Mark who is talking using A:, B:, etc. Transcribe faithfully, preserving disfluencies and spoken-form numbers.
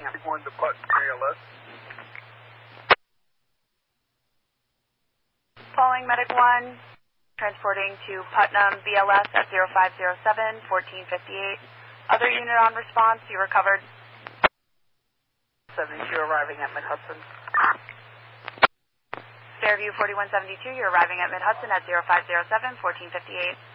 A: One to Putnam K L S.
B: Calling Medic one, transporting to Putnam B L S at zero five zero seven, fourteen fifty-eight. Other unit on response, you recovered.
C: seventy-two arriving at Mid-Hudson.
B: Fairview forty-one seventy-two, you're arriving at Mid-Hudson at zero five zero seven, fourteen fifty-eight.